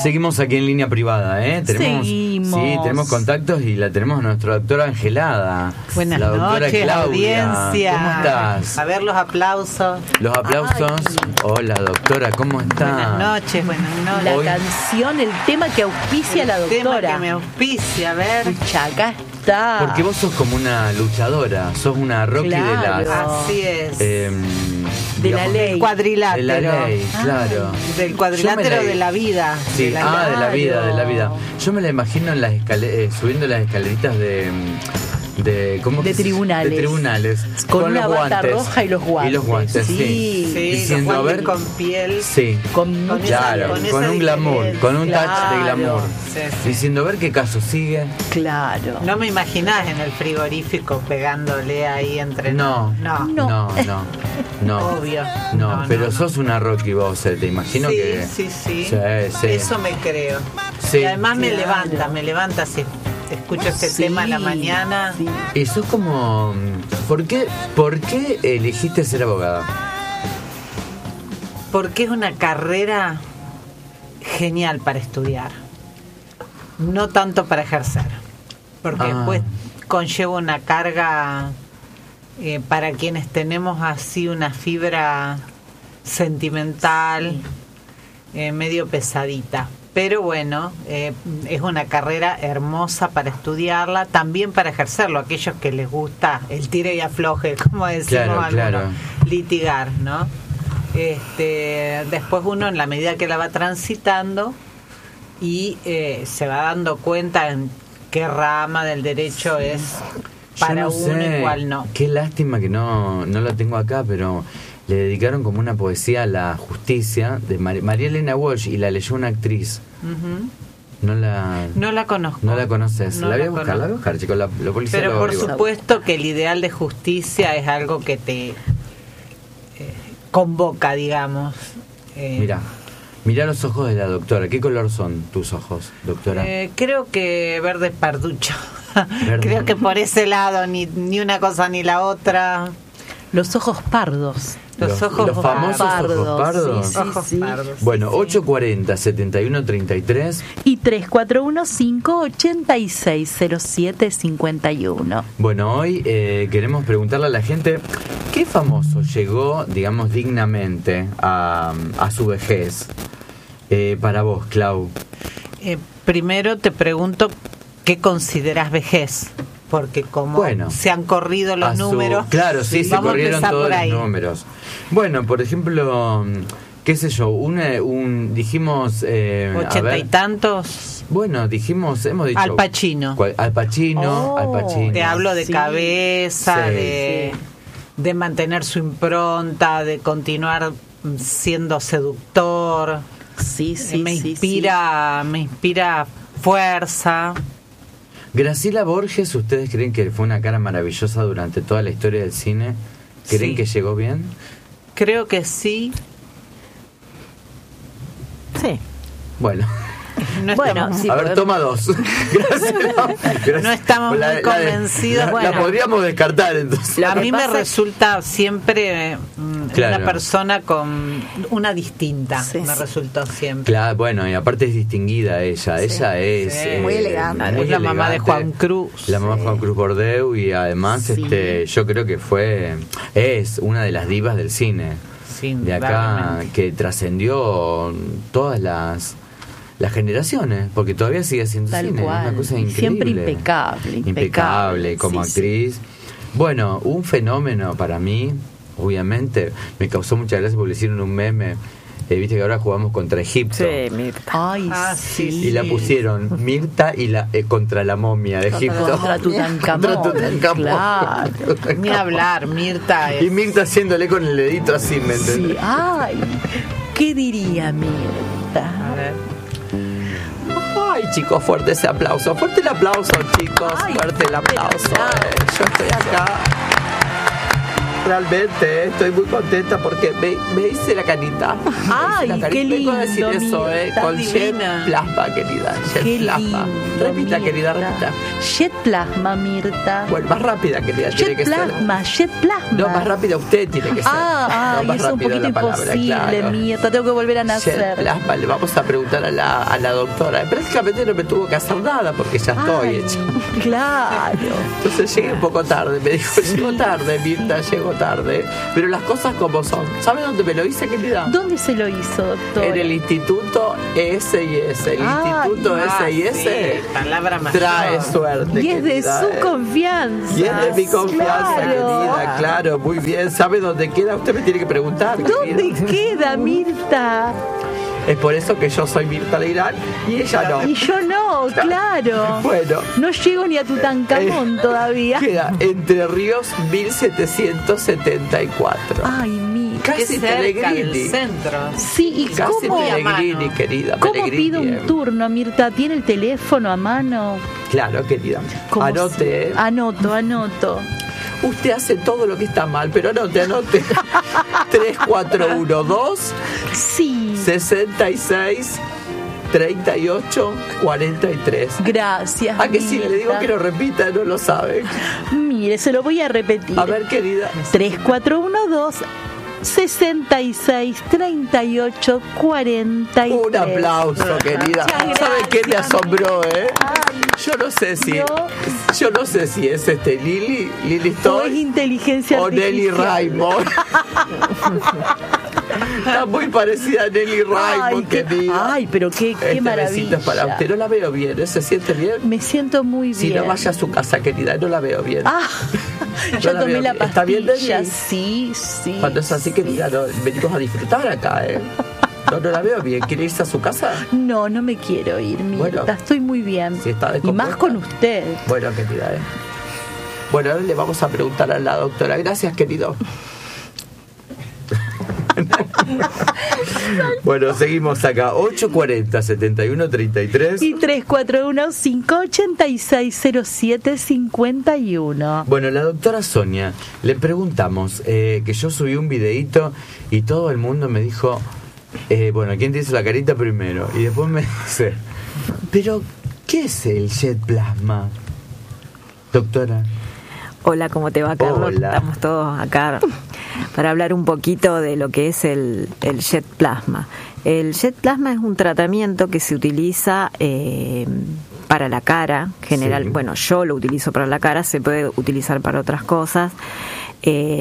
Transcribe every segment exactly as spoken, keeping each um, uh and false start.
Seguimos aquí en línea privada, ¿eh? Tenemos, Seguimos. Sí, tenemos contactos y la tenemos a nuestra doctora Angelada. Buenas la doctora noches, Claudia. audiencia. ¿Cómo estás? A ver los aplausos. Los aplausos. Ay. Hola, doctora, ¿cómo está? Buenas noches, buenas noches. La Hoy- canción, el tema que auspicia El la tema doctora. que me auspicia, a ver. Pucha, acá está. Porque vos sos como una luchadora, sos una Rocky Claro. de las... Así es. eh, De la ley. Del cuadrilátero. De la ley, claro. Del Yo cuadrilátero me la- de la vida. Sí, de la ah, de la vida, de la vida. Claro. Yo me la imagino en las escale- eh, subiendo las escaleritas de... De, ¿cómo De que se- tribunales. De tribunales. Con una los bata guantes. roja y los guantes. Y los guantes, sí. Sí. Sí, Diciendo, los a guantes ver, con piel. Sí. Con Con mucha- Claro, con con, esa un glamour, diferencia. con un touch de Claro. glamour. Sí, sí. Diciendo, a ver qué caso sigue. Claro. No me imaginás en el frigorífico pegándole ahí entre... No, No. no, no, no. no. Obvio. No, No, pero no, sos una Rocky vos, eh, te imagino sí, que... sí, sí, Sí, sí. Eso me creo. Sí. Y además me Claro. levanta, me levanta si escucho este Sí, tema a la mañana. sí. Y sos como... ¿Por qué, ¿Por qué elegiste ser abogada? Porque es una carrera genial para estudiar, no tanto para ejercer, porque Ah. después conlleva una carga eh, para quienes tenemos así una fibra sentimental, eh, medio pesadita. Pero bueno, eh, es una carrera hermosa para estudiarla, también para ejercerlo, aquellos que les gusta el tire y afloje, como decimos Claro, algunos, claro. litigar, ¿no? Este, después uno en la medida que la va transitando y eh, se va dando cuenta en qué rama del derecho es para Yo no uno sé, y cuál no. Qué lástima que no, no la tengo acá, pero le dedicaron como una poesía a la justicia de Mar- María Elena Walsh y la leyó una actriz. Ujú. No la... No la conozco. No la conoces. No la voy a la buscar, la voy a conozco. buscar, chicos. La, la policía Pero lo por averigua. supuesto que el ideal de justicia es algo que te eh, convoca, digamos. Eh, Mira, mira los ojos de la doctora. ¿Qué color son tus ojos, doctora? eh, creo que verde parducho. Verde. Creo que por ese lado ni, ni una cosa ni la otra. Los ojos pardos. Los, ojos los famosos pardos, ojos pardos. sí, sí. Ojos pardos. Bueno, Sí. ocho cuarenta, setenta y uno treinta y tres. Y tres cuatro uno cinco ocho seis cero siete cinco uno. Bueno, hoy eh, queremos preguntarle a la gente, ¿qué famoso llegó, digamos, dignamente a, a su vejez? Eh, para vos, Clau. Eh, primero te pregunto qué consideras vejez, porque como Bueno, se han corrido los A su- números, Claro, sí, se vamos a corrieron empezar todos por los ahí. números. Bueno, por ejemplo, qué sé yo, una, un, dijimos... Eh, a Ochenta ver, y tantos. Bueno, dijimos, hemos dicho... Al Pacino. cual- Al Pacino, Oh, Al Pacino. Te hablo de Sí, cabeza, sí, de, de mantener su impronta, de continuar siendo seductor. Sí, sí, me sí, inspira, me inspira fuerza. Graciela Borges, ¿ustedes creen que fue una cara maravillosa durante toda la historia del cine? ¿Creen Sí. que llegó bien? Creo que sí. Sí. Bueno, No Bueno, estamos- sí, a ver, podemos- toma dos. Graciela. Gracias. No estamos La- muy la- convencidos. La, Bueno. la podríamos descartar entonces. Lo a que mí me pasa es- resulta siempre mm, Claro. una persona con una distinta. Sí, me sí. resultó siempre. Claro, bueno, y aparte es distinguida ella. Ella es... Sí. Muy elegante. muy Es la mamá de elegante. Juan Cruz. La mamá de Juan Cruz Bordeu y además Sí. este yo creo que fue... Es una de las divas del cine. Sin De acá indudablemente. que trascendió todas las... Las generaciones, porque todavía sigue haciendo Tal cine, cual. una cosa Y increíble. siempre impecable, Impecable, impecable, como sí, sí. actriz. Bueno, un fenómeno para mí, obviamente, me causó mucha gracia porque le hicieron un meme. Eh, Viste que ahora jugamos contra Egipto. Sí, Mirta. Ay, Ah, sí. sí, Y la pusieron Mirta y la eh, contra la momia de Egipto. Contra Tutankamón. Contra Tutankamón. Claro. Ni hablar, Mirta. Y Es, Mirta haciéndole con el dedito así, ¿me entendés? Sí. Ay, ¿qué diría Mirta? a ver. Ay, chicos, fuerte ese aplauso. Fuerte el aplauso, chicos. Ay, fuerte el aplauso. fuerte el eh. Yo estoy acá. realmente eh, estoy muy contenta porque me, me hice la canita. Ay, la qué lindo, Vengo a decir eso, eh, Mirta, con Jet divina. Plasma, querida. Jet Qué Plasma. lindo, Repita, querida, Mirta. repita. Jet Plasma, Mirta. Bueno, más rápida, querida, tiene Jet que Plasma, Jet ser. Plasma. No, más rápida usted tiene que ser. Ah, no, ay, más es un rápida poquito la palabra, imposible, claro. Mirta. Tengo que volver a Jet nacer. Plasma, le vamos a preguntar a la, a la doctora. Prácticamente no me tuvo que hacer nada porque ya estoy Ay, hecha. claro. Entonces llegué un poco tarde, me dijo, llego tarde, Mirta, llego tarde. Pero las cosas como son. ¿Sabe dónde me lo hice, querida? ¿Dónde se lo hizo, doctor? En el Instituto S I S. El Ay, Instituto Ah, S I S sí, palabra mayor. trae suerte. Y es de querida, su eh. confianza. Y es de mi confianza, Claro. querida, claro, muy bien. ¿Sabe dónde queda? Usted me tiene que preguntar. ¿Dónde querida. queda, Mirta? Es por eso que yo soy Mirta Legrand y ella no. Y yo no, claro. Bueno. No llego ni a Tutankamón Eh, todavía. Queda Entre Ríos mil setecientos setenta y cuatro. Ay, mi. Qué Casi cerca del Pellegrini. centro. Sí, ¿y Casi cómo, Pellegrini, mano. querida. cómo Pellegrini, pido un eh. turno, Mirta? ¿Tiene el teléfono a mano? Claro, querida. ¿Cómo Anote. se- eh. Anoto, anoto. Usted hace todo lo que está mal, pero anote, anote. tres cuatro uno dos Sí. sesenta y seis treinta y ocho cuarenta y tres. Gracias. ¿A que si le digo Mirta. que lo repita, no lo sabe? Mire, se lo voy a repetir. A ver, querida. tres cuatro uno dos sesenta y seis treinta y ocho cuarenta y tres. Un aplauso, querida. Muchas ¿Sabe qué me gracias, asombró, eh? Ay, Yo no sé si. Yo- Yo no sé si es este Lili, Lili o es Stoy inteligencia o Nelly artificial. Raymond. Está muy parecida a Nelly Ay, Raymond, qué, querida. ay, pero qué, qué Este maravilla. besito es para usted. No la veo bien, ¿eh? ¿Se siente bien? Me siento muy Si bien. no, vaya a su casa, querida. No la veo bien. Ah, ya la tomé veo la bien. ¿Está bien, pastilla. Nelly? Sí, sí. Cuando es así, querida, no, venimos a disfrutar acá, ¿eh? No, no la veo bien. ¿Quiere irse a su casa? No, no me quiero ir, Mirta. Bueno, Estoy muy bien. si está y descompuesta. más con usted. Bueno, querida, ¿eh? Bueno, ahora le vamos a preguntar a la doctora. Gracias, querido. Bueno, seguimos acá. ocho cuarenta, setenta y uno, treinta y tres. Y tres cuatro uno, cinco ocho seis, cero siete cinco uno. Bueno, la doctora Sonia, le preguntamos eh, que yo subí un videíto y todo el mundo me dijo, eh, bueno, ¿quién te hizo la carita primero? Y después me dice, pero, ¿qué es el Jet Plasma? Doctora. Hola, ¿cómo te va, Carlos? Hola. Estamos todos acá para hablar un poquito de lo que es el, el Jet Plasma. El Jet Plasma es un tratamiento que se utiliza eh, para la cara, general. Sí. Bueno, yo lo utilizo para la cara, se puede utilizar para otras cosas. Eh,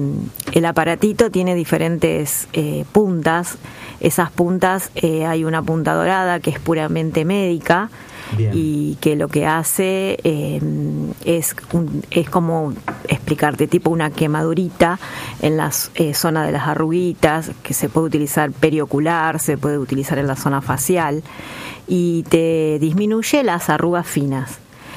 el aparatito tiene diferentes eh, puntas. Esas puntas, eh, hay una punta dorada que es puramente médica. Bien. Y que lo que hace eh, es un, es como explicarte, tipo una quemadurita en la eh, zona de las arruguitas, que se puede utilizar periocular, se puede utilizar en la zona facial, y te disminuye las arrugas finas.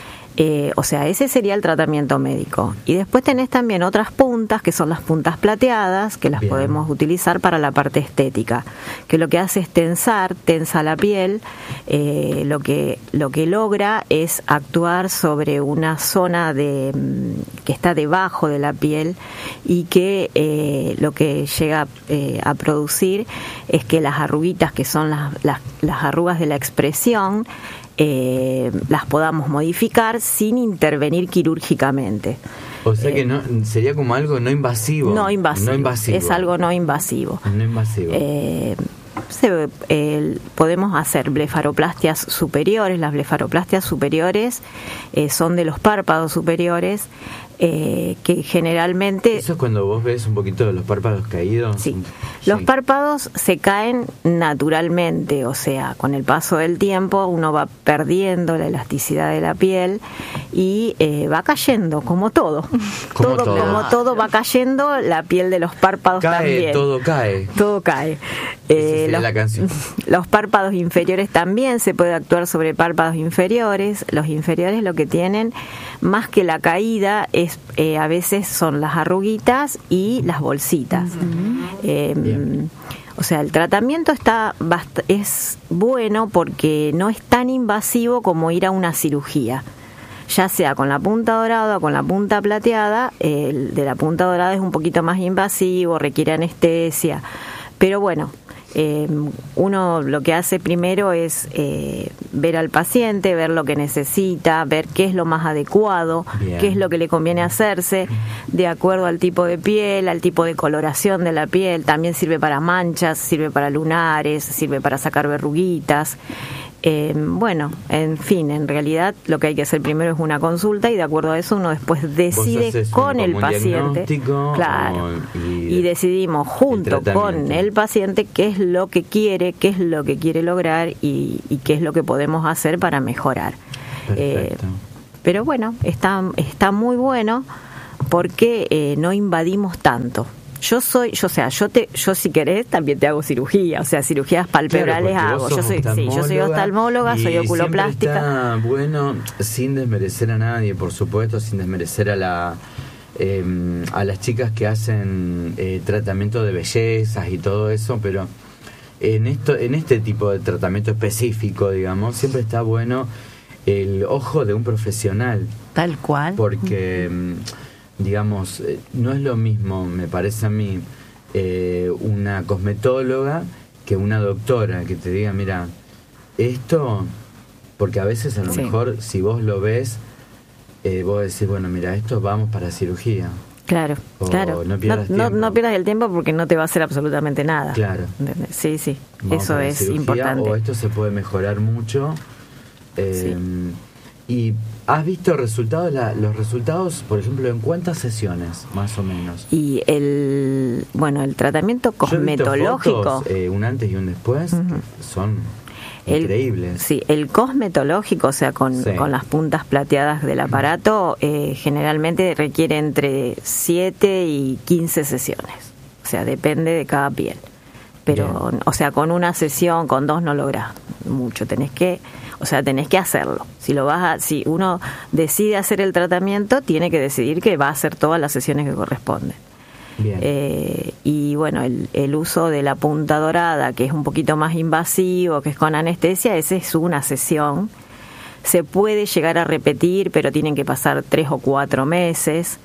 Eh, o sea, ese sería el tratamiento médico. Y después tenés también otras puntas, que son las puntas plateadas, que las Bien. podemos utilizar para la parte estética, que lo que hace es tensar, tensa la piel, eh, lo que lo que logra es actuar sobre una zona de que está debajo de la piel y que eh, lo que llega eh, a producir es que las arruguitas, que son las, las, las arrugas de la expresión, Eh, las podamos modificar sin intervenir quirúrgicamente. O sea Eh, que no sería como algo no invasivo. No invasivo, No invasivo. es algo no invasivo. No invasivo. Eh, se, eh, podemos hacer blefaroplastias superiores. Las blefaroplastias superiores eh, son de los párpados superiores, eh, que generalmente... Eso es cuando vos ves un poquito de los párpados caídos. Sí, los Sí. párpados se caen naturalmente, o sea, con el paso del tiempo uno va perdiendo la elasticidad de la piel y eh, va cayendo, como todo. Como todo. Como todo va cayendo, la piel de los párpados Cae, también. todo cae. Todo cae. Esa Eh, sería los, la canción. los párpados inferiores también se puede actuar sobre párpados inferiores. Los inferiores lo que tienen, más que la caída, es eh, a veces son las arruguitas y las bolsitas. Eh, Bien. o sea, el tratamiento está bast- es bueno porque no es tan invasivo como ir a una cirugía. ya sea con la punta dorada o con la punta plateada. El de la punta dorada es un poquito más invasivo, requiere anestesia, pero bueno, eh, uno lo que hace primero es eh, ver al paciente, ver lo que necesita, ver qué es lo más adecuado, Bien. qué es lo que le conviene hacerse, de acuerdo al tipo de piel, al tipo de coloración de la piel. También sirve para manchas, sirve para lunares, sirve para sacar verruguitas. Eh, bueno, en fin, en realidad lo que hay que hacer primero es una consulta y de acuerdo a eso uno después decide con el paciente, claro, y, y decidimos junto con el paciente qué es lo que quiere, qué es lo que quiere lograr y, y qué es lo que podemos hacer para mejorar. Eh, pero bueno, está está muy bueno porque eh, no invadimos tanto. Yo soy, yo, o sea, yo te, yo si querés también te hago cirugía, o sea, cirugías palpebrales claro, hago. Yo soy, sí, yo soy oftalmóloga, soy oculoplástica. Está bueno, sin desmerecer a nadie, por supuesto, sin desmerecer a la eh, a las chicas que hacen eh, tratamiento de bellezas y todo eso, pero en esto, en este tipo de tratamiento específico, digamos, siempre está bueno el ojo de un profesional. Tal cual. Porque digamos, no es lo mismo, me parece a mí, eh, una cosmetóloga que una doctora que te diga, mira, esto, porque a veces a lo sí. mejor si vos lo ves, eh, vos decís, bueno, mira, esto vamos para cirugía. Claro, o claro. No pierdas, no, no, no pierdas el tiempo porque no te va a hacer absolutamente nada. Claro. Sí, sí, vamos eso es cirugía, importante. O esto se puede mejorar mucho. Eh, sí. ¿Y has visto resultados, la, los resultados, por ejemplo, en cuántas sesiones, más o menos? Y el, bueno, el tratamiento cosmetológico... Fotos, eh, un antes y un después, uh-huh. son el, increíbles. Sí, el cosmetológico, o sea, con, sí. con las puntas plateadas del aparato, eh, generalmente requiere entre siete y quince sesiones. O sea, depende de cada piel. Pero, Bien. o sea, con una sesión, con dos no lográs mucho. Tenés que... O sea, tenés que hacerlo. Si lo vas a, si uno decide hacer el tratamiento, tiene que decidir que va a hacer todas las sesiones que corresponden. Bien. Eh, y bueno, el, el uso de la punta dorada, que es un poquito más invasivo, que es con anestesia, esa es una sesión. Se puede llegar a repetir, pero tienen que pasar tres o cuatro meses.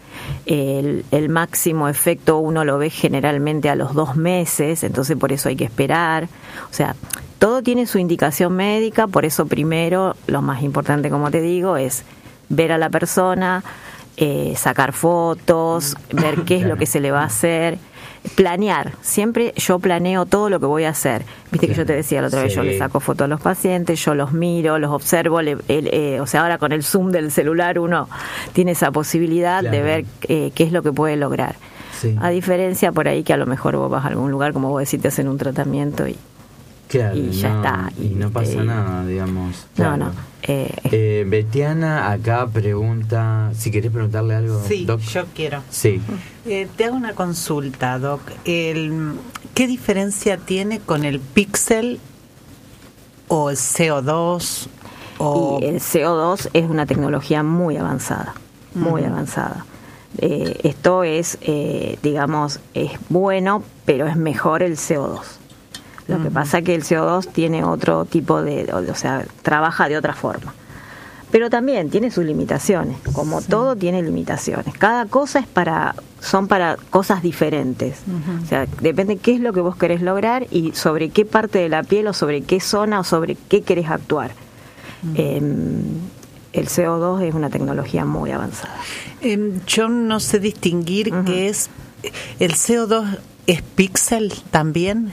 El, el máximo efecto uno lo ve generalmente a los dos meses, entonces por eso hay que esperar. O sea, todo tiene su indicación médica, por eso primero, lo más importante, como te digo, es ver a la persona, eh, sacar fotos, ver qué es lo que se le va a hacer, planear. Siempre yo planeo todo lo que voy a hacer. Viste que yo te decía la otra vez, sí. yo le saco fotos a los pacientes, yo los miro, los observo, le, el, eh, o sea, ahora con el zoom del celular uno tiene esa posibilidad claro. de ver eh, qué es lo que puede lograr. Sí. A diferencia por ahí que a lo mejor vos vas a algún lugar, como vos decís, te hacen un tratamiento y Claro, y ya no, está. Y, y no pasa eh, nada, digamos. Claro. No, no. Eh, eh, Betiana acá pregunta, si querés preguntarle algo, sí, Doc. yo quiero. Sí. Eh, te hago una consulta, Doc. El, ¿Qué diferencia tiene con el Pixel o el C O dos? O... Y el C O dos es una tecnología muy avanzada, muy uh-huh. avanzada. Eh, esto es, eh, digamos, es bueno, pero es mejor el C O dos. Lo que pasa es que el C O dos tiene otro tipo de, o sea, trabaja de otra forma. Pero también tiene sus limitaciones, como sí. todo tiene limitaciones. Cada cosa es para, son para cosas diferentes. Uh-huh. O sea, depende qué es lo que vos querés lograr y sobre qué parte de la piel o sobre qué zona o sobre qué querés actuar. Uh-huh. Eh, el C O dos es una tecnología muy avanzada. Eh, yo no sé distinguir uh-huh. qué es. ¿El C O dos es píxel también?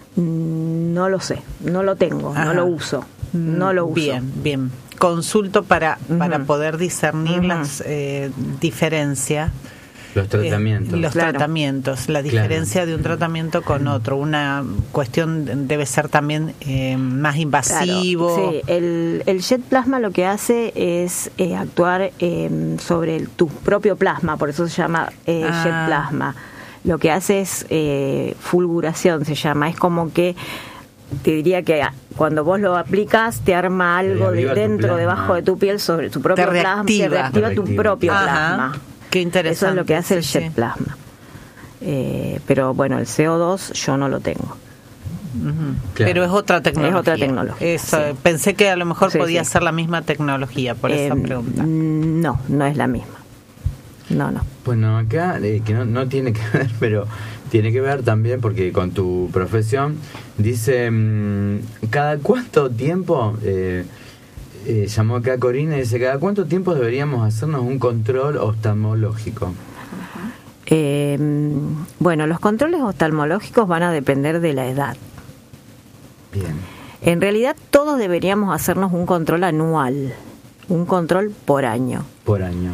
No lo sé, no lo tengo, Ajá. no lo uso, no lo uso. Bien, bien. Consulto para, uh-huh. para poder discernir uh-huh. las eh, diferencias. Los tratamientos. Eh, los claro. tratamientos, la diferencia claro. de un tratamiento con otro. Una cuestión debe ser también eh, más invasivo. Claro. Sí, el, el jet plasma lo que hace es eh, actuar eh, sobre el, tu propio plasma, por eso se llama eh, ah. jet plasma. Lo que hace es eh, fulguración, se llama. Es como que, te diría que cuando vos lo aplicas, te arma algo de dentro, debajo de tu piel, sobre tu propio te plasma. Te reactiva tu propio Ajá. plasma. Qué interesante. Eso es lo que hace el sí, jet sí. plasma. Eh, pero bueno, el C O dos yo no lo tengo. Ujú. Claro. Pero es otra tecnología. Es otra tecnología, Eso, sí. Pensé que a lo mejor Sí, podía sí. ser la misma tecnología, por Eh, esa pregunta. No, no es la misma. No, no. Bueno, acá, eh, que no, no tiene que ver, pero tiene que ver también porque con tu profesión, dice, mm, ¿cada cuánto tiempo, eh, eh, llamó acá Corina y dice, ¿cada cuánto tiempo deberíamos hacernos un control oftalmológico? Eh, bueno, los controles oftalmológicos van a depender de la edad. Bien. En realidad todos deberíamos hacernos un control anual, un control por año. Por año.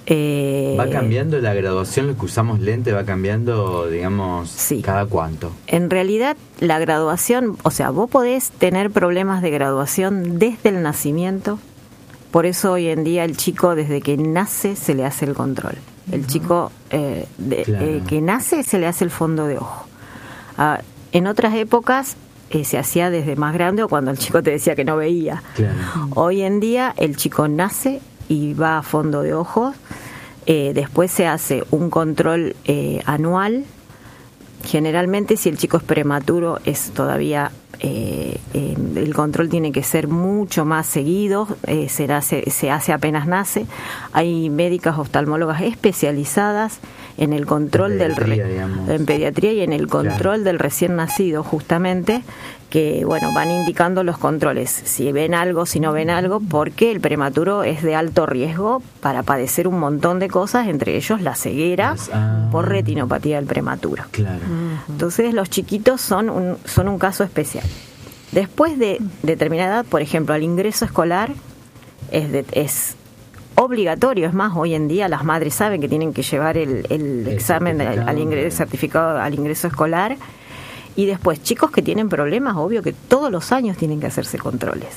Eh, ¿Va cambiando la graduación, lo que usamos lente, va cambiando, digamos, Sí. cada cuánto? En realidad la graduación, o sea, vos podés tener problemas de graduación desde el nacimiento, por eso hoy en día el chico desde que nace se le hace el control. El chico eh, de- Claro. eh, que nace se le hace el fondo de ojo. Ah, en otras épocas eh, se hacía desde más grande o cuando el chico te decía que no veía. Claro. Hoy en día el chico nace y va a fondo de ojos, eh, después se hace un control eh, anual. Generalmente si el chico es prematuro es todavía eh, eh, el control tiene que ser mucho más seguido, eh, se, hace, se hace apenas nace. Hay médicas oftalmólogas especializadas en el control En del pediatría, re- digamos. en pediatría y en el control Claro. del recién nacido, justamente, que bueno, van indicando los controles, si ven algo, si no ven algo, porque el prematuro es de alto riesgo para padecer un montón de cosas, entre ellos la ceguera Las- ah. por retinopatía del prematuro. Claro. Entonces los chiquitos son un, son un caso especial. Después de determinada edad, por ejemplo, al ingreso escolar es, de- es obligatorio, es más, hoy en día las madres saben que tienen que llevar el, el El examen al, certificado, al ingreso, claro. certificado al ingreso escolar. Y después, chicos que tienen problemas, obvio que todos los años tienen que hacerse controles.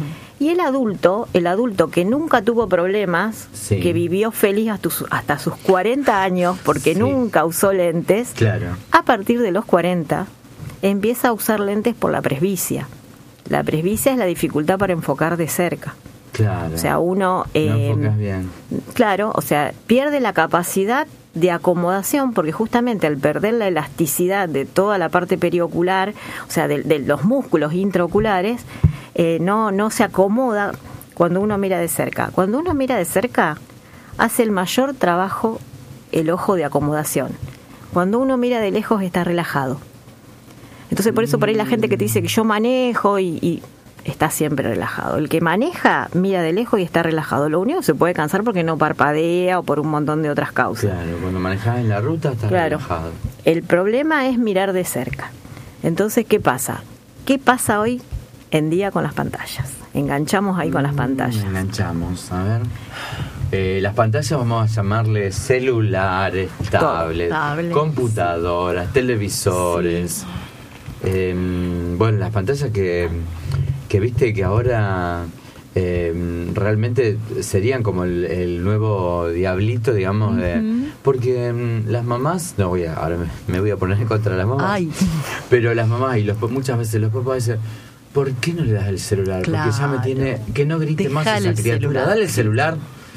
Y el adulto, el adulto que nunca tuvo problemas, Sí. que vivió feliz hasta, sus- hasta sus cuarenta años porque Sí. nunca usó lentes, Claro. a partir de los cuarenta empieza a usar lentes por la presbicia. La presbicia es la dificultad para enfocar de cerca. Claro. O sea, uno... No eh, enfocas bien. Claro, o sea, pierde la capacidad de acomodación porque justamente al perder la elasticidad de toda la parte periocular, o sea, de, de los músculos intraoculares, eh, no, no se acomoda cuando uno mira de cerca. Cuando uno mira de cerca, hace el mayor trabajo el ojo de acomodación. Cuando uno mira de lejos está relajado. Entonces por eso por ahí la gente que te dice que yo manejo y, y está siempre relajado. El que maneja mira de lejos y está relajado. Lo único se puede cansar porque no parpadea o por un montón de otras causas. Claro, cuando manejas en la ruta estás Claro. relajado. El problema es mirar de cerca. Entonces, ¿qué pasa? ¿Qué pasa hoy en día con las pantallas? Enganchamos ahí con las pantallas. Mm, enganchamos, a ver. Eh, las pantallas vamos a llamarle celulares, tablets, tablets. computadoras, televisores. Eh, bueno, las pantallas que, que viste que ahora eh, realmente serían como el, el nuevo diablito, digamos, de, porque mm, las mamás, no voy a, ahora me, me voy a poner en contra de las mamás, Ay. pero las mamás y los muchas veces los papás dicen, ¿por qué no le das el celular? Porque ya me Claro. tiene, que no grite más Dejale esa el criatura, celular. dale el celular.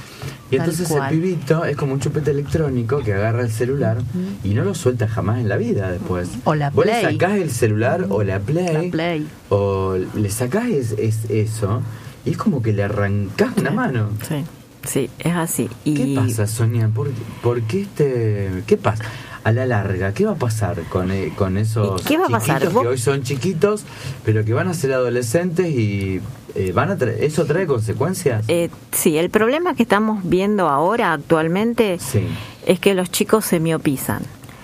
Y Tal entonces el cual. pibito es como un chupete electrónico que agarra el celular y no lo suelta jamás en la vida después. O la Vos le Play. sacás el celular o la play, La Play. o le sacás es, es eso y es como que le arrancás una mano. Sí, sí, es así. Y ¿Qué pasa, Sonia? ¿Por, por qué este, qué pasa? A la larga, ¿qué va a pasar con, eh, con esos ¿Y qué va a pasar? chiquitos ¿Vos? que hoy son chiquitos, pero que van a ser adolescentes y eh, van a tra- eso trae consecuencias? Eh, sí, el problema que estamos viendo ahora actualmente Sí. es que los chicos se miopizan.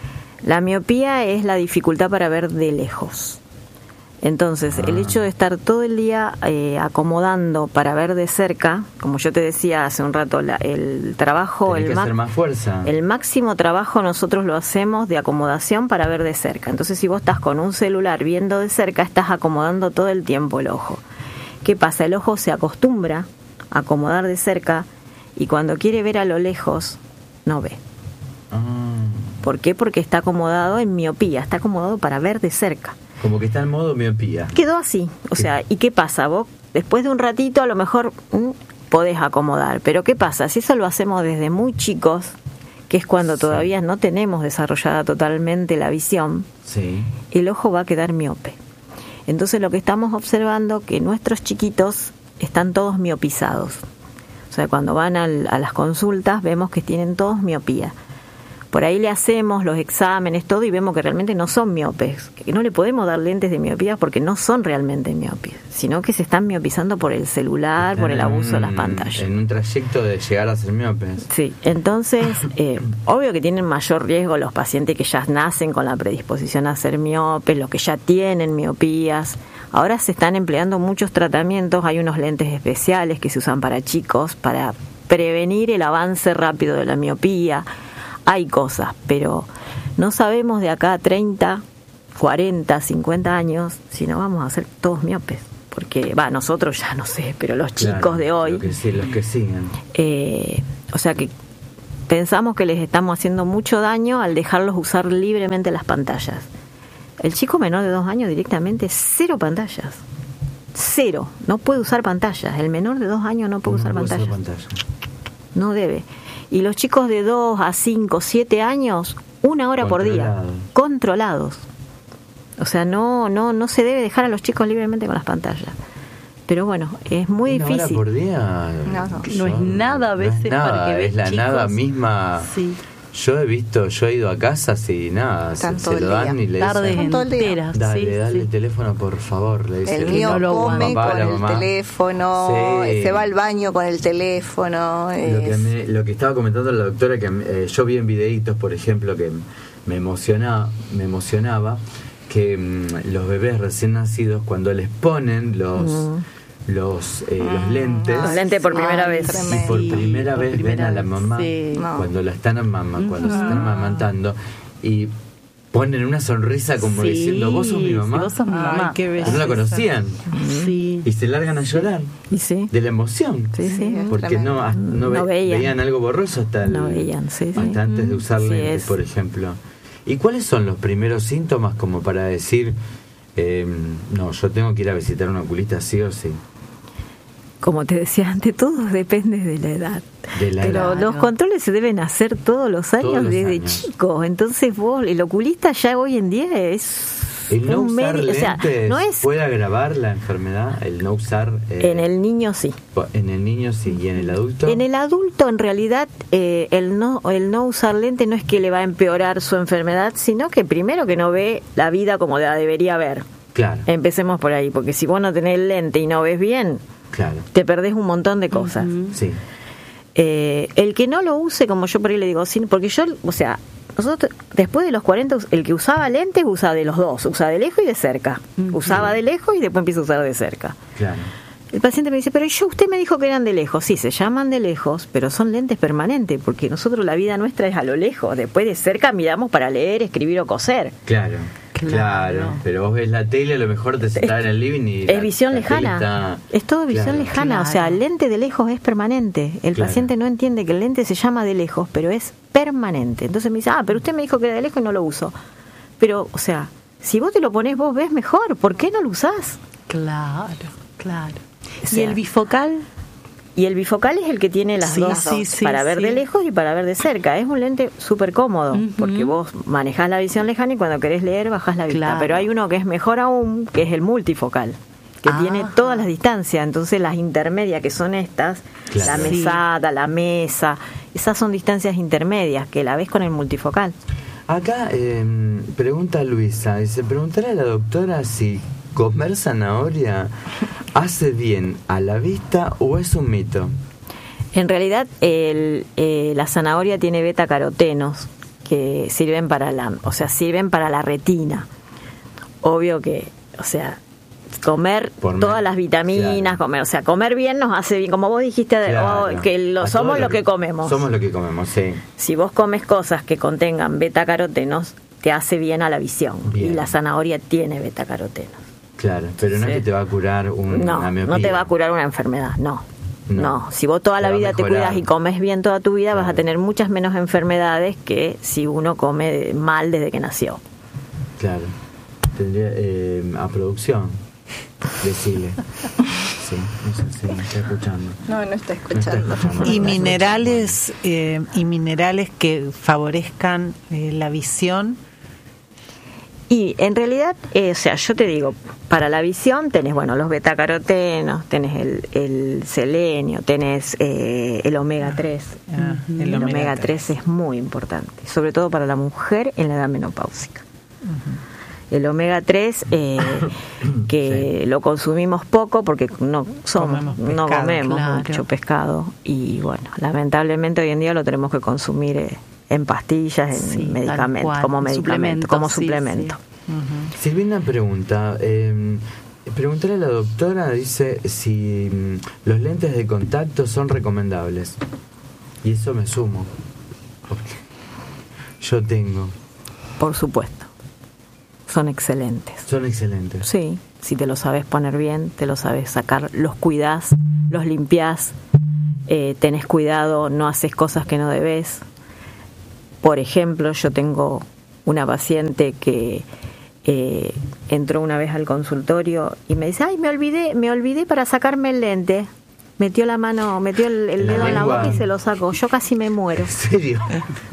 La miopía es la dificultad para ver de lejos. Entonces, el Ah. hecho de estar todo el día eh, acomodando para ver de cerca, como yo te decía hace un rato, la- el trabajo, Tenés el, que ma- hacer más fuerza. el máximo trabajo nosotros lo hacemos de acomodación para ver de cerca. Entonces, si vos estás con un celular viendo de cerca, estás acomodando todo el tiempo el ojo. ¿Qué pasa? El ojo se acostumbra a acomodar de cerca y cuando quiere ver a lo lejos, no ve. Ah, ¿Por qué? Porque está acomodado en miopía, está acomodado para ver de cerca. como que está en modo miopía. Quedó así. O sea, ¿y qué pasa? Vos, después de un ratito, a lo mejor mm, podés acomodar. Pero ¿qué pasa? Si eso lo hacemos desde muy chicos, que es cuando Sí. todavía no tenemos desarrollada totalmente la visión, Sí. el ojo va a quedar miope. Entonces lo que estamos observando que nuestros chiquitos están todos miopizados. O sea, cuando van al, a las consultas vemos que tienen todos miopía. Por ahí le hacemos los exámenes, todo, y vemos que realmente no son miopes, que no le podemos dar lentes de miopía porque no son realmente miopes, sino que se están miopizando por el celular, Están por el abuso un, de las pantallas. En un trayecto de llegar a ser miopes. Sí, entonces, eh, obvio que tienen mayor riesgo los pacientes que ya nacen con la predisposición a ser miopes, los que ya tienen miopías. Ahora se están empleando muchos tratamientos, hay unos lentes especiales que se usan para chicos, para prevenir el avance rápido de la miopía. Hay cosas, pero no sabemos de acá a treinta, cuarenta, cincuenta años si no vamos a ser todos miopes. Porque, va, nosotros ya no sé, pero los chicos Claro, de hoy... Lo que sí, los que siguen. Eh, o sea que pensamos que les estamos haciendo mucho daño al dejarlos usar libremente las pantallas. El chico menor de dos años directamente cero pantallas. Cero. No puede usar pantallas. El menor de dos años no puede No usar puedo pantallas. usar pantalla. No debe. Y los chicos de dos a cinco, siete años, una hora por día, Controlado. controlados. O sea, no no no se debe dejar a los chicos libremente con las pantallas. Pero bueno, es muy Una difícil. hora por día. No, no. yo- No es nada a no es veces nada, para que ves es la chicos. nada misma. Sí. Yo he visto, yo he ido a casas y nada, se, Tanto se el lo dan día. y le Tardes dicen, todo el día. enteras. dale, sí, dale sí. el teléfono por favor, le dice El el mío no lo come papá, con la el mamá. teléfono, Sí. se va al baño con el teléfono. Lo que, es- me- lo que estaba comentando la doctora, que eh, yo vi en videitos, por ejemplo, que me emocionaba, me emocionaba que mm, los bebés recién nacidos, cuando les ponen los los, eh, los lentes, Los lentes por primera Ay, vez. y tremendo. por Sí, primera por vez primera ven a la vez, mamá sí. No. cuando la están amama, cuando se están amamantando, y ponen una sonrisa como Sí, diciendo, vos sos mi sí, mamá. vos sos mi Ay, mamá. qué Que belleza. no la conocían Sí. y se largan a llorar Y sí, de la emoción. sí, sí. es Porque tremendo. no, no, No ve- veían. veían algo borroso hasta, el- No veían, sí, sí. hasta antes de usar Sí, lentes, es. por ejemplo. ¿Y cuáles son los primeros síntomas como para decir, eh, no, yo tengo que ir a visitar a un oculista sí o sí? Como te decía antes, todo depende de la edad. De la Pero edad. los controles se deben hacer todos los años, Todos los desde años. chicos. Entonces vos, el oculista ya hoy en día es ¿El no un usar medio, o sea, lentes no es puede agravar la enfermedad? ¿El no usar...? eh, en el niño sí. En el niño sí, ¿y en el adulto? En el adulto, en realidad, eh, el no el no usar lente no es que le va a empeorar su enfermedad, sino que primero que no ve la vida como la debería ver. Claro, Empecemos por ahí, porque si vos no tenés lente y no ves bien, claro, te perdés un montón de cosas. sí. Eh, el que no lo use, como yo por ahí le digo, sin- porque yo, o sea, nosotros después de los cuarenta, el que usaba lentes usa de los dos, usa de lejos y de cerca. Usaba de lejos y después empieza a usar de cerca. Claro. El paciente me dice, pero yo, usted me dijo que eran de lejos. Sí, se llaman de lejos, pero son lentes permanentes, porque nosotros la vida nuestra es a lo lejos. Después de cerca miramos para leer, escribir o coser. Claro, claro, Claro. pero vos ves la tele, a lo mejor te sentás en el living y... Es la- visión la tele lejana. está- Es todo visión Claro. lejana. O sea, el lente de lejos es permanente. El Claro. paciente no entiende que el lente se llama de lejos, pero es permanente. Entonces me dice, ah, pero usted me dijo que era de lejos y no lo uso. Pero, o sea, si vos te lo ponés, vos ves mejor. ¿Por qué no lo usás? Claro, claro. O ¿Y sea, el bifocal? Y el bifocal es el que tiene las Sí, dos, sí, sí, para ver sí. de lejos y para ver de cerca. Es un lente súper cómodo, Ujú. porque vos manejás la visión lejana y cuando querés leer bajás la vista. Claro. Pero hay uno que es mejor aún, que es el multifocal, que Ajá. tiene todas las distancias. Entonces las intermedias, que son estas, Claro. la Sí. mesada, la mesa, esas son distancias intermedias, que la ves con el multifocal. Acá eh, pregunta Luisa, dice, preguntarle a la doctora si comer zanahoria hace bien a la vista o es un mito. En realidad, el, eh, la zanahoria tiene beta-carotenos que sirven para la, o sea, sirven para la retina. Obvio que, o sea, comer Por todas me- las vitaminas, claro. comer, o sea, comer bien nos hace bien, como vos dijiste, Claro. oh, que lo, A somos todo lo que comemos. Somos lo que comemos, sí. Si vos comes cosas que contengan beta-carotenos, te hace bien a la visión. Bien. Y la zanahoria tiene beta-carotenos. Claro, pero no Sí. es que te va a curar un, No, una miopía. no te va a curar una enfermedad, no. No. No, si vos toda Te la va a vida te mejorar. cuidas y comes bien toda tu vida, vas a Claro. tener muchas menos enfermedades que si uno come mal desde que nació. Claro. Tendría eh, a producción. Decirle. Sí, no sé si me está escuchando. No, no está No está escuchando. escuchando. Y minerales eh, y minerales que favorezcan eh, la visión. Y en realidad, eh, o sea, yo te digo, para la visión tenés, bueno, los betacarotenos, tenés el, el selenio, tenés eh, el omega tres. Ah, el, el el omega omega tres es muy importante, sobre todo para la mujer en la edad menopáusica. Uh-huh. El omega tres, eh, que sí. lo consumimos poco porque no somos, comemos pescado, no comemos claro. mucho pescado. Y bueno, lamentablemente hoy en día lo tenemos que consumir eh, en pastillas, en sí, medicamentos, como medicamento, como sí, suplemento. Sí. Uh-huh. Silvia, una pregunta. Eh, preguntarle a la doctora, dice si um, los lentes de contacto son recomendables. Y eso me sumo. Porque yo tengo. Por supuesto. Son excelentes. Son excelentes. Sí, si te lo sabes poner bien, te lo sabes sacar, los cuidás, los limpiás, eh, tenés cuidado, no haces cosas que no debes. Por ejemplo, yo tengo una paciente que eh, entró una vez al consultorio y me dice, ay, me olvidé, me olvidé para sacarme el lente. Metió la mano, metió el, el dedo en la boca y se lo sacó. Yo casi me muero. ¿En serio?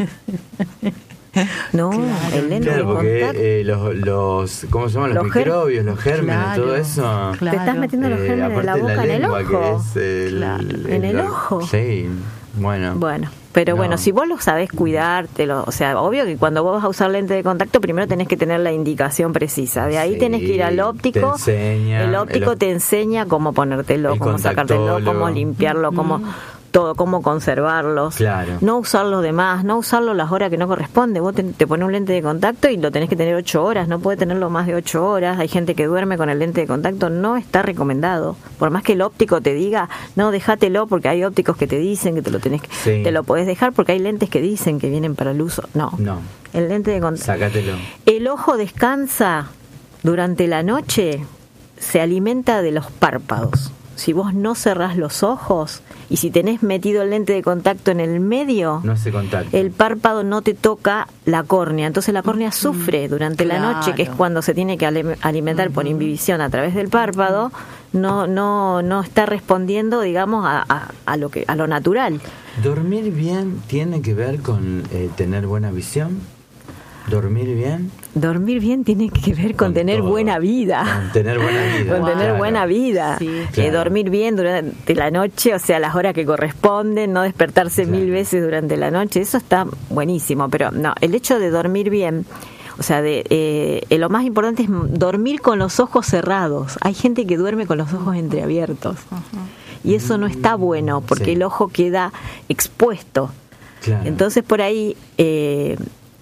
No, claro, el lente claro, de porque contacto. Eh, los, los, ¿cómo se llaman? Los, los microbios, los gérmenes, claro, todo eso. Claro. Te estás metiendo los gérmenes eh, de la boca la en el ojo. Que es el, claro. el, en el, el ojo. Sí, bueno. Bueno, pero no. bueno, si vos lo sabés cuidártelo, o sea, obvio que cuando vos vas a usar lente de contacto, primero tenés que tener la indicación precisa. De ahí sí, tenés que ir al óptico. Te enseña, el óptico el, te enseña cómo ponértelo, cómo sacártelo, cómo limpiarlo, cómo... Mm. todo, cómo conservarlos, claro. no usarlos de más, no usarlos las horas que no corresponde. Vos te, te pones un lente de contacto y lo tenés que tener ocho horas, no puede tenerlo más de ocho horas. Hay gente que duerme con el lente de contacto, no está recomendado. Por más que el óptico te diga, no, déjatelo, porque hay ópticos que te dicen que te lo tenés que, sí. te lo podés dejar, porque hay lentes que dicen que vienen para el uso. No, no. El lente de contacto. Sácatelo. El ojo descansa durante la noche, se alimenta de los párpados. Si vos no cerrás los ojos y si tenés metido el lente de contacto en el medio, no se contacta. El párpado no te toca la córnea, entonces la córnea sufre durante claro. la noche, que es cuando se tiene que alimentar uh-huh. por inhibición a través del párpado, no no no está respondiendo, digamos, a, a, a lo que a lo natural. ¿Dormir bien tiene que ver con eh, tener buena visión? ¿Dormir bien? Dormir bien tiene que ver con, con tener todo. buena vida. Con tener buena vida. Con wow. tener claro. buena vida. Sí. Claro. Eh, dormir bien durante la noche, o sea, las horas que corresponden, no despertarse claro. mil veces durante la noche, eso está buenísimo. Pero no, el hecho de dormir bien, o sea, de eh, lo más importante es dormir con los ojos cerrados. Hay gente que duerme con los ojos entreabiertos. Uh-huh. Y eso no está bueno, porque sí. el ojo queda expuesto. Claro. Entonces, por ahí... Eh,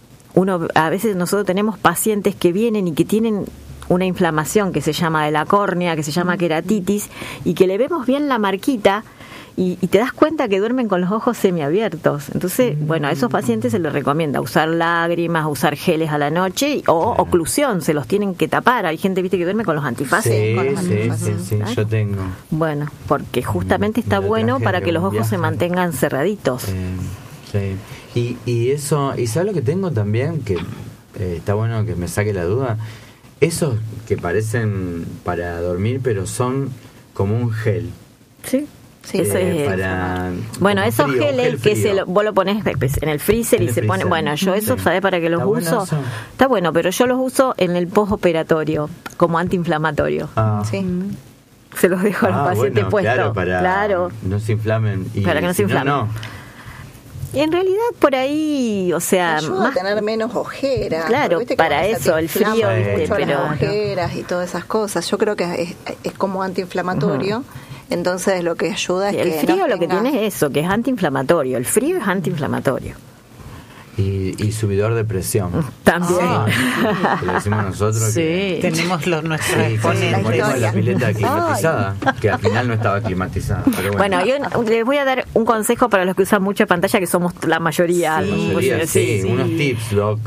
uno a veces nosotros tenemos pacientes que vienen y que tienen una inflamación que se llama de la córnea, que se llama queratitis, y que le vemos bien la marquita y, y te das cuenta que duermen con los ojos semiabiertos. Entonces, bueno, a esos pacientes se les recomienda usar lágrimas, usar geles a la noche o claro. oclusión, se los tienen que tapar. Hay gente, viste, que duerme con los antifaces. Sí, con los sí, antifaces. sí, sí, yo tengo. Bueno, porque justamente está bueno para que los ojos viaje. se mantengan cerraditos. Eh, sí. Y, y eso, y ¿sabes lo que tengo también? Que eh, está bueno que me saque la duda. Esos que parecen para dormir, pero son como un gel. Sí, sí. Eh, Eso es, para, bueno, esos frío, geles gel que se lo, vos lo pones en el freezer en y el se freezer. pone. Bueno, yo eso, sí. ¿sabés para qué los ¿Está uso? Bueno eso? Está bueno, pero yo los uso en el postoperatorio, como antiinflamatorio. Ah. Sí. Se los dejo a los ah, pacientes bueno, puestos. Claro, para claro. no se inflamen. Y para que no si se inflamen. No, no. En realidad por ahí, o sea, ayuda más, a tener menos ojeras. Claro, para eso, el frío, viste, mucho pero las ojeras y todas esas cosas. Yo creo que es, es como antiinflamatorio. Uh-huh. Entonces lo que ayuda es el que el frío no lo tenga... que tiene es eso, que es antiinflamatorio. El frío es antiinflamatorio. Y, y subidor de presión. También. Ah, que lo decimos nosotros. Sí, que, tenemos los nuestros sí, exponentes. Como la, la pileta climatizada, Ay. que al final no estaba climatizada. Pero bueno, bueno yo les voy a dar un consejo para los que usan mucha pantalla, que somos la mayoría. Sí, la mayoría, sí, sí, sí. Unos tips, Doc.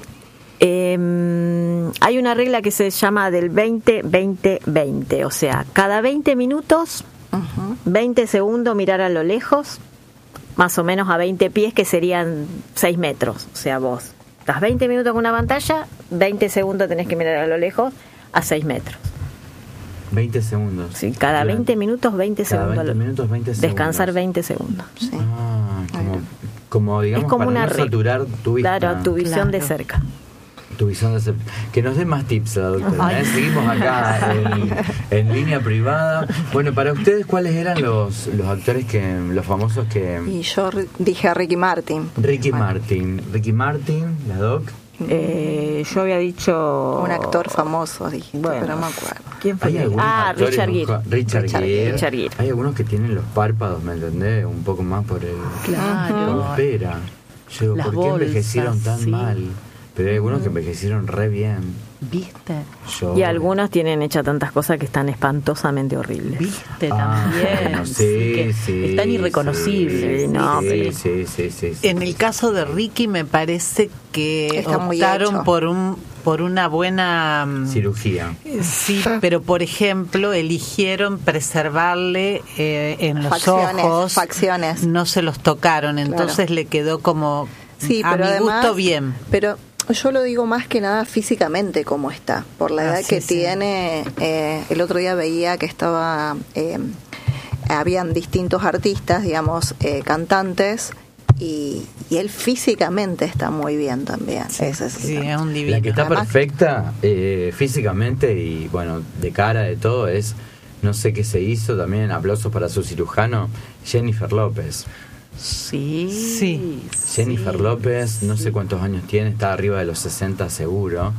Eh, hay una regla que se llama del veinte veinte veinte, o sea, cada veinte minutos, uh-huh. veinte segundos mirar a lo lejos, más o menos a veinte pies, que serían seis metros. O sea, vos estás veinte minutos con una pantalla, veinte segundos tenés que mirar a lo lejos a seis metros. veinte segundos. Sí, cada claro. veinte minutos, veinte cada segundos. veinte minutos, veinte segundos. Descansar veinte segundos. Sí. Ah, como, como digamos, es como para una no saturar tu vista. Claro, tu visión claro. de cerca. Tu visión de aceptación. Que nos dé más tips la doctora. ¿eh? Seguimos acá en, en línea privada. Bueno, para ustedes, ¿cuáles eran los, los actores que, los famosos que... Y yo ri- dije a Ricky Martin. Ricky Martin. Ricky Martin, la doc. Eh, yo había dicho... Un actor famoso, dije, Bueno. pero no me acuerdo. ¿Quién fue? Hay algunos Ah, actores Richard muy Gere. jo- Richard, Richard Gere. Richard Gere. Hay algunos que tienen los párpados, ¿me entendés? Un poco más por el... Claro. Por pera. Yo digo, Las ¿por qué bolsas, envejecieron tan sí. mal? Pero hay algunos que envejecieron re bien. ¿Viste? Yo, Y algunos tienen hecha tantas cosas que están espantosamente horribles. ¿Viste Ah, también? bueno, Sí, sí, que sí, están irreconocibles. sí, no, sí, pero- sí, sí, sí, sí. En el caso de Ricky me parece que Está muy optaron hecho. por un por una buena mm, Cirugía. sí, pero por ejemplo eligieron preservarle eh, en los Facciones, ojos, facciones. no se los tocaron, entonces Claro. le quedó como Sí, a pero mi además, gusto bien. Pero yo lo digo más que nada físicamente como está, por la Ah, edad sí, que sí. tiene. Eh, el otro día veía que estaba, eh, habían distintos artistas, digamos, eh, cantantes, y, y él físicamente está muy bien también. Ese es el Sí, tema. es un divino. La que está Además- perfecta eh, físicamente y bueno, de cara de todo es, no sé qué se hizo, también aplausos para su cirujano, Jennifer López. Sí. Sí. Jennifer sí, López, no sé sí. cuántos años tiene, está arriba de los sesenta seguro,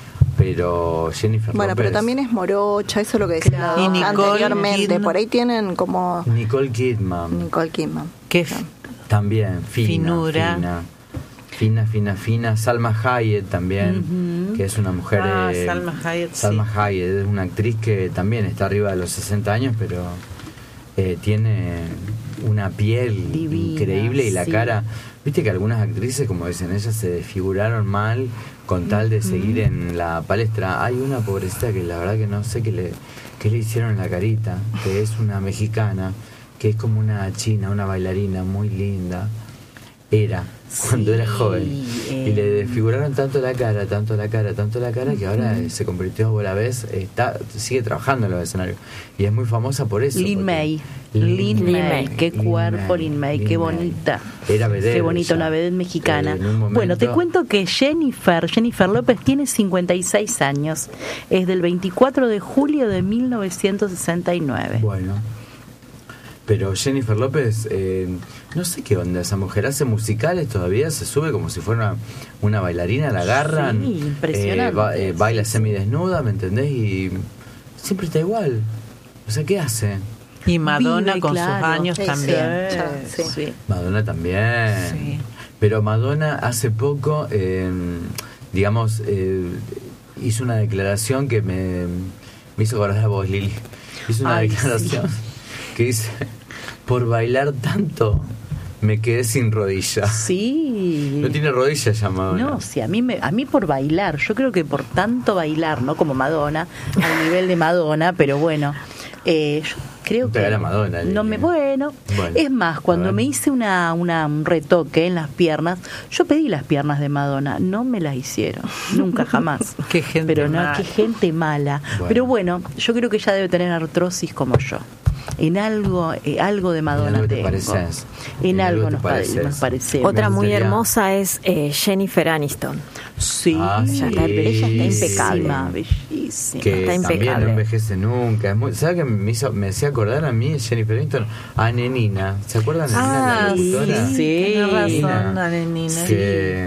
pero Jennifer Bueno, López... pero también es morocha, eso es lo que decía Claro. Y Nicole anteriormente. Kidman. Por ahí tienen como Nicole Kidman, Nicole Kidman. Que f- también, fina, Finura. fina, fina, fina, fina. Salma Hayek también, Ujú. que es una mujer... Ah, eh, Salma Hayek, Salma sí. Hayek es una actriz que también está arriba de los sesenta años, pero eh, tiene una piel Divina, increíble y la sí. cara... Viste que algunas actrices, como dicen ellas, se desfiguraron mal con tal de seguir en la palestra. Hay una pobrecita que la verdad que no sé qué le, qué le hicieron en la carita, que es una mexicana, que es como una china, una bailarina muy linda. Era, cuando Sí, era joven. eh. Y le desfiguraron tanto la cara, tanto la cara, tanto la cara, que ahora eh, se convirtió a la vez, está, sigue trabajando en los escenarios. Y es muy famosa por eso. Lin porque- May. Lin Lin May. May. Qué Lin cuerpo, May. Lin May. Lin Qué May. bonita. Era vedette Qué bonita, ella. una vedette mexicana. Eh, en un momento- Bueno, te cuento que Jennifer, Jennifer López tiene cincuenta y seis años. Es del veinticuatro de julio de mil novecientos sesenta y nueve. Bueno. Pero Jennifer López, eh, no sé qué onda esa mujer, hace musicales todavía, se sube como si fuera una, una bailarina, la agarran, Sí, impresionante. eh, ba- eh, baila Sí, sí. semidesnuda, ¿me entendés? Y siempre está igual. O sea, ¿qué hace? Y Madonna Vive, con claro. sus años Sí, también. sí. Sí, Sí. sí. Madonna también. Sí. Pero Madonna hace poco, eh, digamos, eh, hizo una declaración que me, me hizo acordar a vos, Lili. Hizo una Ay, declaración que dice, por bailar tanto me quedé sin rodillas. Sí. No tiene rodillas ya Madonna. No, sí, a mí, me, a mí por bailar, yo creo que por tanto bailar, no como Madonna, al nivel de Madonna, pero bueno, eh, yo creo No te que... haga la Madonna, Lili. no me, bueno, Bueno, es más, a cuando ver. me hice una, una, un retoque en las piernas, yo pedí las piernas de Madonna, no me las hicieron, nunca jamás. Qué gente Pero no, mala. qué gente mala. Bueno. Pero bueno, yo creo que ella debe tener artrosis como yo. En algo, eh, algo de Madonna algo te tengo. pareces. En, En algo algo te nos, pare- pareces. nos parecemos. Otra muy Sería- hermosa es eh, Jennifer Aniston. Sí, Ah, sí. ella está, ella está impecable. Bellísima, Bellísima. Que Está también impecable. no envejece nunca. Es muy, ¿sabes qué me hizo, me hacía acordar a mí, Jennifer Aniston, a Nenina? ¿Se acuerdan de Nenina, Ah, la sí, locutora? Sí. tienes razón, Nenina. Nenina. Que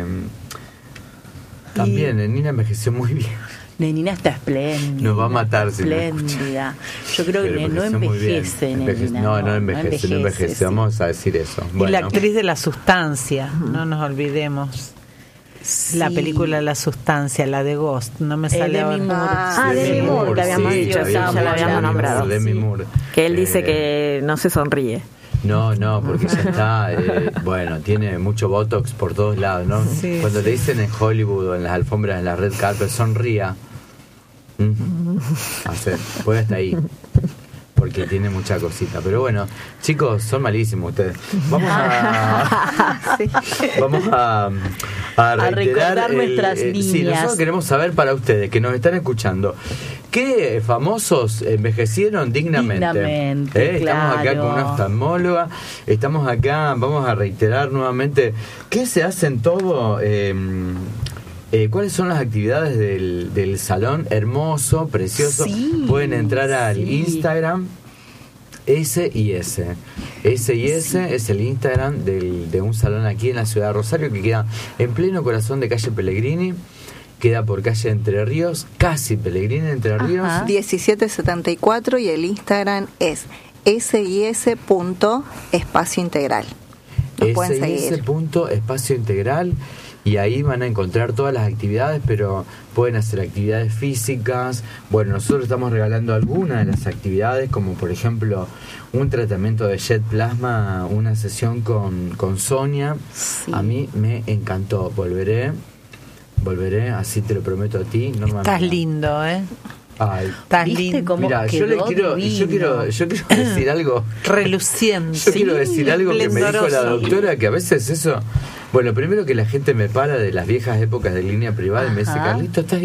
mm, también Nenina envejeció muy bien. Nenina está espléndida. Nos va a matar si no Espléndida. Yo creo que Pero no envejeció muy bien. envejece, Enveje- Nenina. No, no envejece, no envejece. sí. Vamos a decir eso. Y Bueno, la actriz de La Sustancia, no nos olvidemos. La Sí. película La Sustancia, la de Ghost, no me Eh, sale Demi ahora. Moore. Ah, Demi Moore, que habíamos sí, dicho, habíamos sí, ya la dicho habíamos Demi nombrado. Moore, Demi Sí. Moore. Que él dice Eh, que no se sonríe. No, no, porque ya está, eh, bueno, tiene mucho botox por todos lados, ¿no? Sí, Cuando sí. le dicen en Hollywood o en las alfombras, en la red carpet, sonría. Mm. Hace, puede hasta ahí. Porque tiene mucha cosita. Pero bueno, chicos, son malísimos ustedes. Vamos a. Vamos a. A, reiterar recordar nuestras Sí, líneas. nosotros queremos saber para ustedes que nos están escuchando. ¿Qué famosos envejecieron dignamente? Dignamente, Eh, Estamos acá claro. con una oftalmóloga. Estamos acá, vamos a reiterar nuevamente. ¿Qué se hace en todo? Eh, Eh, ¿Cuáles son las actividades del, del salón? Hermoso, precioso. Sí, Pueden entrar al sí. Instagram S y S. S y S Sí. es el Instagram del, de un salón aquí en la ciudad de Rosario que queda en pleno corazón de calle Pellegrini. Queda por calle Entre Ríos, casi Pellegrini, Entre Ríos. Ajá. diecisiete setenta y cuatro y el Instagram es s i s punto espacio integral. Nos pueden S I S seguir. punto espacio integral y ahí van a encontrar todas las actividades, pero pueden hacer actividades físicas. Bueno, nosotros estamos regalando algunas de las actividades, como por ejemplo un tratamiento de jet plasma, una sesión con, con Sonia. Sí. A mí me encantó. Volveré, volveré, así te lo prometo a ti. No me Estás amiga. lindo, ¿eh? Ay, Estás ¿Viste lindo. cómo mira, yo le quedó quiero, divino? yo quiero, yo quiero decir algo. Reluciente. Yo quiero decir algo que me dijo la esplendoroso. doctora, que a veces eso... Bueno, primero que la gente me para de las viejas épocas de línea privada y me dice, Ajá. Carlito, estás